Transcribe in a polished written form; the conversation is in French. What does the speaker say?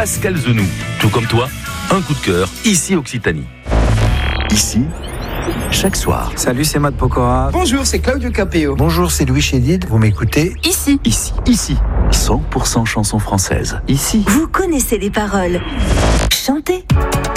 Pascal Zenou. Tout comme toi, un coup de cœur, ici Occitanie. Ici, chaque soir. Salut, c'est Matt Pokora. Bonjour, c'est Claudio Capéo. Bonjour, c'est Louis Chédid. Vous m'écoutez ? Ici. 100% chansons françaises. Ici. Vous connaissez les paroles. Chantez.